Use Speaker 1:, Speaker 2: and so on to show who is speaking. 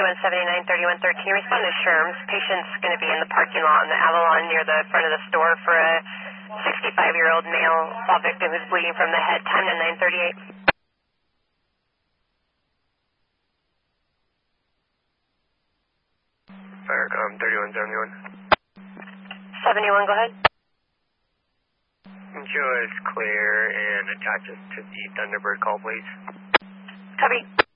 Speaker 1: 3179, 3113. Respond to Sherms. Patient's going to be in the parking lot on the Avalon near the front of the store for a 65-year-old male fall victim who's bleeding from the head. Time to 938.
Speaker 2: Firecom 3171.
Speaker 1: 71, go ahead.
Speaker 2: Show is clear and attach us to the Thunderbird call, please.
Speaker 1: Copy.